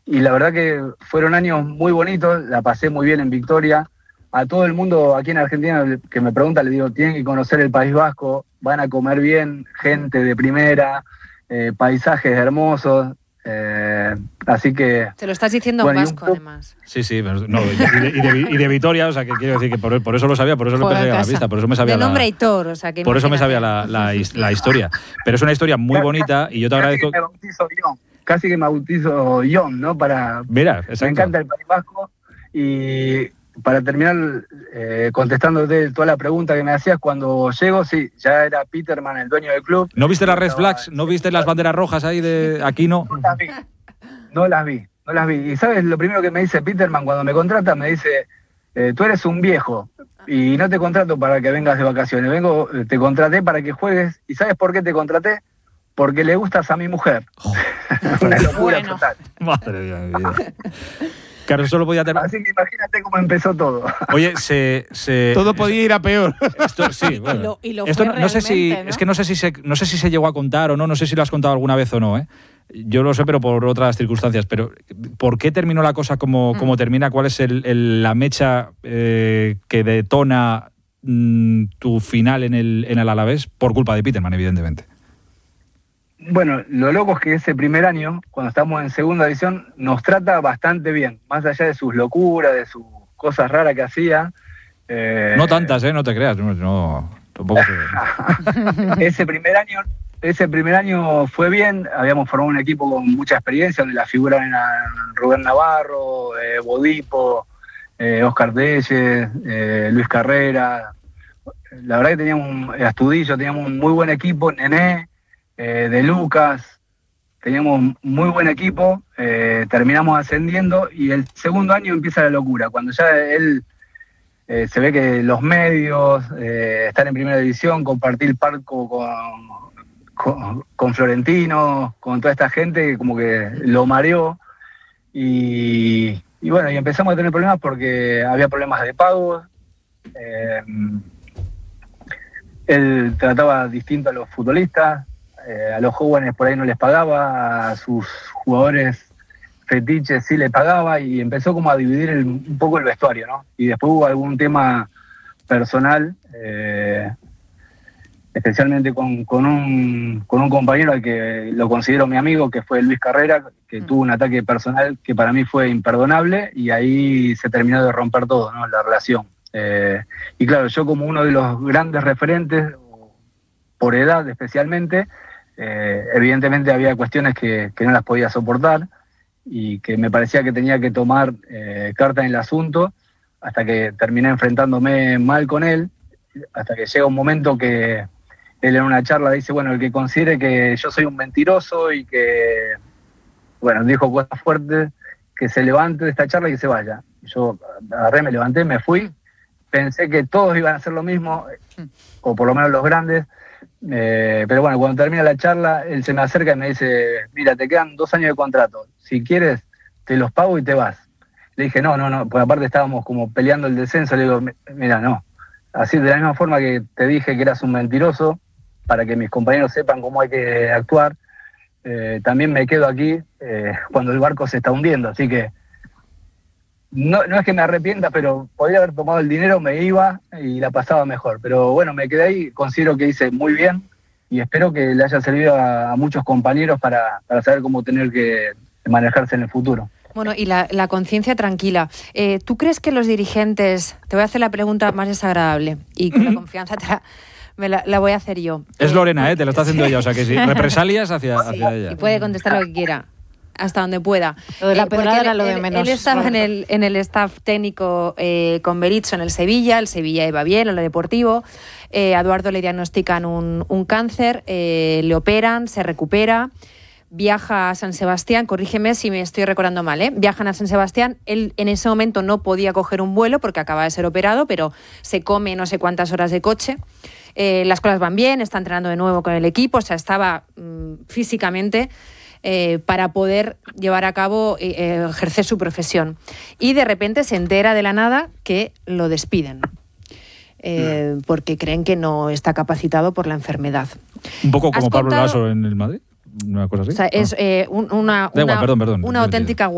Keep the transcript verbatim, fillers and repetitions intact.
y la verdad que fueron años muy bonitos, la pasé muy bien en Victoria. A todo el mundo aquí en Argentina que me pregunta, le digo, tienen que conocer el País Vasco, van a comer bien, gente de primera, eh, paisajes hermosos, eh, así que... Te lo estás diciendo bueno, en vasco, un... además. Sí, sí, pero no, y, de, y, de, y de Vitoria, o sea, que quiero decir que por, por eso lo sabía, por eso me sabía la vista, por eso me sabía de nombre la... Heitor, o sea, que por eso me sabía la, la, la historia. Pero es una historia muy bonita y yo te agradezco... Casi que me bautizo John, casi que me bautizo John, ¿no? Para... Mira, exacto. Me encanta el País Vasco y... Para terminar eh, contestándote toda la pregunta que me hacías, cuando llego, sí, ya era Peterman el dueño del club. ¿No viste las red flags? ¿No viste las banderas rojas ahí de aquí no? No las vi, no las vi, no las vi. Y ¿sabes lo primero que me dice Peterman cuando me contrata? Me dice, eh, tú eres un viejo y no te contrato para que vengas de vacaciones, vengo, te contraté para que juegues. ¿Y sabes por qué te contraté? Porque le gustas a mi mujer. Oh. Una locura Bueno. total. Madre mía, mi vida. Claro, solo podía tener... Así que imagínate cómo empezó todo. Oye, se... se todo podía ir a peor. Esto, sí, bueno. Y lo, y lo Esto fue no, no sé si, realmente, ¿no? es que no sé si se, no sé si se llegó a contar o no, no sé si lo has contado alguna vez o no, ¿eh? Yo lo sé, pero por otras circunstancias. Pero ¿por qué terminó la cosa como, como termina? ¿Cuál es el, el, la mecha eh, que detona mmm, tu final en el, en el Alavés? Por culpa de Peterman, evidentemente. Bueno, lo loco es que ese primer año, cuando estamos en segunda división, nos trata bastante bien, más allá de sus locuras, de sus cosas raras que hacía. Eh, no tantas, ¿eh? No te creas. No, no tampoco se... ese primer año, ese primer año fue bien. Habíamos formado un equipo con mucha experiencia, donde la figura eran Rubén Navarro, eh, Bodipo, eh, Oscar Telles, eh, Luis Carrera. La verdad que teníamos un Astudillo, teníamos un muy buen equipo, Nené. Eh, de Lucas, teníamos muy buen equipo, eh, terminamos ascendiendo y el segundo año empieza la locura, cuando ya él eh, se ve que los medios, eh, estar en primera división, compartir palco con, con, con Florentino, con toda esta gente, como que lo mareó y, y bueno, y empezamos a tener problemas porque había problemas de pagos, eh, él trataba distinto a los futbolistas. Eh, a los jóvenes por ahí no les pagaba, a sus jugadores fetiches sí les pagaba y empezó como a dividir el, un poco el vestuario, ¿no? Y después hubo algún tema personal, eh, especialmente con, con, un, con un compañero al que lo considero mi amigo, que fue Luis Carrera, que mm. tuvo un ataque personal que para mí fue imperdonable y ahí se terminó de romper todo, ¿no? La relación. Eh, y claro, yo como uno de los grandes referentes, por edad especialmente, Eh, evidentemente había cuestiones que, que no las podía soportar y que me parecía que tenía que tomar eh, carta en el asunto hasta que terminé enfrentándome mal con él, hasta que llega un momento que él en una charla dice, bueno, el que considere que yo soy un mentiroso y que, bueno, dijo cosas fuertes, que se levante de esta charla y que se vaya. Yo agarré, me levanté, me fui, pensé que todos iban a hacer lo mismo, o por lo menos los grandes. Eh, pero bueno, cuando termina la charla, él se me acerca y me dice, mira, te quedan dos años de contrato, si quieres te los pago y te vas. Le dije, no, no, no, porque aparte estábamos como peleando el descenso, le digo, mira, no, así de la misma forma que te dije que eras un mentiroso, para que mis compañeros sepan cómo hay que actuar, eh, también me quedo aquí eh, cuando el barco se está hundiendo, así que No, no es que me arrepienta, pero podría haber tomado el dinero, me iba y la pasaba mejor. Pero bueno, me quedé ahí, considero que hice muy bien y espero que le haya servido a, a muchos compañeros para, para saber cómo tener que manejarse en el futuro. Bueno, y la, la conciencia tranquila. Eh, ¿Tú crees que los dirigentes... Te voy a hacer la pregunta más desagradable y con la confianza te la, me la, la voy a hacer yo. Es eh, Lorena, ¿eh? Te lo está haciendo ella, o sea que sí. Represalias hacia, sí, hacia ella. Y puede contestar lo que quiera. Hasta donde pueda. Lo de la eh, pedrada era él, lo de él, menos. Él estaba en el, en el staff técnico eh, con Berizzo en el Sevilla, el Sevilla iba bien en lo deportivo, eh, a Eduardo le diagnostican un, un cáncer, eh, le operan, se recupera, viaja a San Sebastián, corrígeme si me estoy recordando mal, ¿eh? Viajan a San Sebastián, él en ese momento no podía coger un vuelo porque acaba de ser operado, pero se come no sé cuántas horas de coche. Eh, las cosas van bien, está entrenando de nuevo con el equipo, o sea, estaba mmm, físicamente... Eh, para poder llevar a cabo, eh, ejercer su profesión. Y de repente se entera de la nada que lo despiden, eh, porque creen que no está capacitado por la enfermedad. Un poco como Pablo contado... Lasso en el Madrid, una cosa así. O sea, es eh, un, una, da igual, una, perdón, perdón, una auténtica